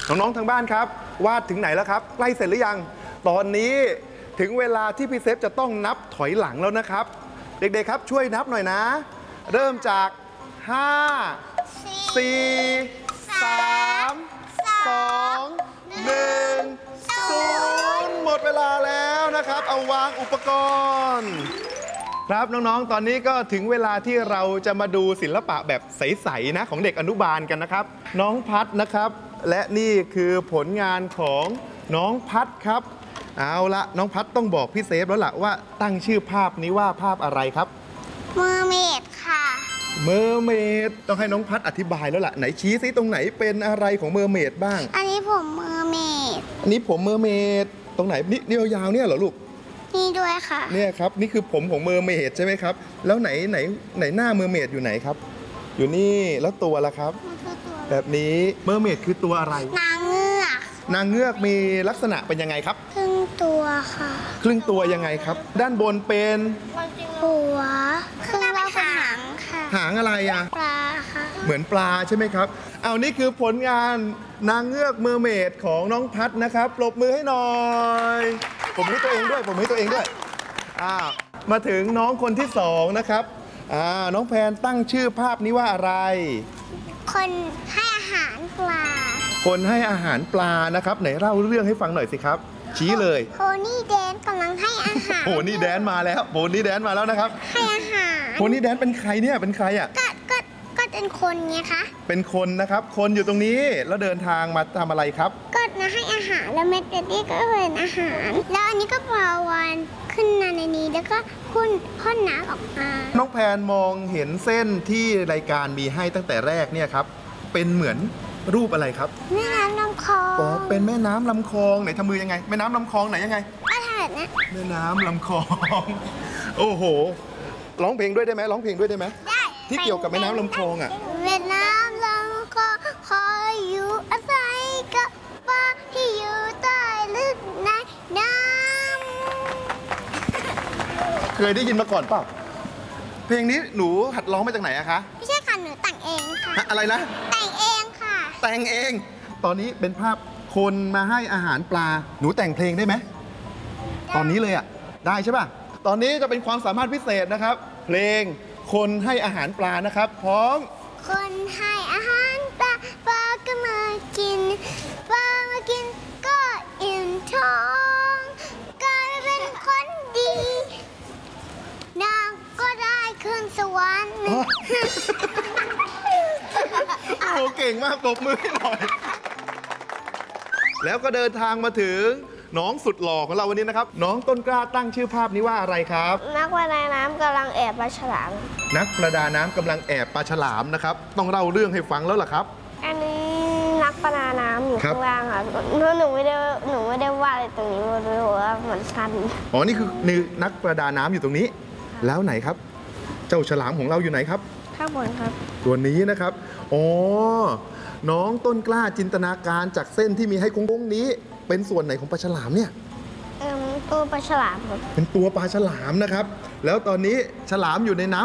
น้องๆทางบ้านครับวาดถึงไหนแล้วครับใกล้เสร็จหรือยังตอนนี้ถึงเวลาที่พี่เซฟจะต้องนับถอยหลังแล้วนะครับ เด็กๆครับช่วยนับหน่อยนะ เริ่มจาก5 4 3 2 1 0หมดเวลาแล้วนะครับเอาวางอุปกรณ์ครับน้องๆตอนนี้ก็ถึงเวลาที่เราจะมาดูศิลปะแบบใสๆนะของเด็กอนุบาลกันนะครับ น้องพัดนะครับและนี่คือผลงานของน้องพัดครับเอาละน้องพัดต้องบอกพี่เซฟแล้วล่ะว่าตั้งชื่อภาพนี้ว่าภาพอะไรครับเมอร์เมดค่ะเมอร์เมดต้องให้น้องพัดอธิบายแล้วล่ะไหนชี้ซิตรงไหนเป็นอะไรของเมอร์เมดบ้างอันนี้ผมเมอร์เมดอันนี้ผมเมอร์เมดตรงไหนนี่ยาวๆเนี่ยเหรอลูกนี่ด้วยค่ะเนี่ยครับนี่คือผมของเมอร์เมดใช่ไหมครับแล้วไหนหน้าเมอร์เมดอยู่ไหนครับอยู่นี่แล้วตัวล่ะครับแบบนี้เมอร์เมดคือตัวอะไรนางเงือกนางเงือกมีลักษณะเป็นยังไงครับครึ่งตัวค่ะครึ่งตัวยังไงครับด้านบนเป็นหัวครึ่งแล้วเป็นหางค่ะหางอะไรอ่ะปลาค่ะเหมือนปลาใช่ไหมครับเอานี่คือผลงานนางเงือกเมอร์เมดของน้องพัดนะครับปรบมือให้หน่อยผมให้ตัวเองด้วยมาถึงน้องคนที่สองนะครับน้องแพนตั้งชื่อภาพนี้ว่าอะไรคนให้อาหารปลาคนให้อาหารปลานะครับไหนเล่าเรื่องให้ฟังหน่อยสิครับชี้เลยโพนี่แดนกำลังให้อาหารโพนี่แดนมาแล้วโพนี่แดนมาแล้วนะครับให้อาหารโพนี่แดนเป็นใครเนี่ยเป็นใครอ่ะก็เป็นคนไงคะเป็นคนนะครับคนอยู่ตรงนี้แล้วเดินทางมาทำอะไรครับก็มาให้อาหารแล้วเมดเดดี้ก็เป็นอาหารแล้วอันนี้ก็ปลาวานขึ้นมาในนี้แล้วก็พ่นน้ำออกมาน้องแพนมองเห็นเส้นที่รายการมีให้ตั้งแต่แรกเนี่ยครับเป็นเหมือนรูปอะไรครับแม่น้ำลำคลองอ๋อเป็นแม่น้ำลำคลองไหนทำมือยังไงแม่น้ำลำคลองไหนยังไงก็ถ่ายนะแม่น้ำลำคลองโอ้โหร้องเพลงด้วยได้ไหมร้องเพลงด้วยได้ไหมได้ที่เกี่ยวกับแม่น้ำลำคลองอ่ะแม่น้ำลำคลองคอยอยู่อาศัยกับปลาที่อยู่ใต้ลึกในน้ำเคยได้ยินมาก่อนเปล่าเพลงนี้หนูหัดร้องมาจากไหนอะคะไม่ใช่ค่ะหนูแต่งเองค่ะอะไรนะแต่งเองค่ะแต่งเองตอนนี้เป็นภาพคนมาให้อาหารปลาหนูแต่งเพลงได้ไหมตอนนี้เลยอะได้ใช่ป่ะตอนนี้จะเป็นความสามารถพิเศษนะครับเพลงคนให้อาหารปลานะครับพร้อมคนให้อาหารปลาปลาก็มากินปลามากินก็อิ่มท้องกลายเป็นคนดีนางก็ได้ขึ้นสวรรค์โอ้เก่งมากปรบมือให้หน่อยแล้วก็เดินทางมาถึงน้องสุดหล่อของเราวันนี้นะครับน้องต้นกล้าตั้งชื่อภาพนี้ว่าอะไรครับนักประดาน้ำกำลังแอบปลาฉลามนักประดาน้ำกำลังแอบปลาฉลามนะครับต้องเล่าเรื่องให้ฟังแล้วล่ะครับอันนี้นักประดาน้ำอยู่ข้างล่างค่ะหนูไม่ได้วาดอะไรตรงนี้มาด้วยว่ามันสั้นอ๋อนี่คือนักประดาน้ำอยู่ตรงนี้แล้วไหนครับเจ้าฉลามของเราอยู่ไหนครับข้างบนครับตัวนี้นะครับอ๋อน้องต้นกล้าจินตนาการจากเส้นที่มีให้โค้งๆนี้เป็นส่วนไหนของปลาฉลามเนี่ยตัวปลาฉลามครับเป็นตัวปลาฉลามนะครับแล้วตอนนี้ฉลามอยู่ในน้ำ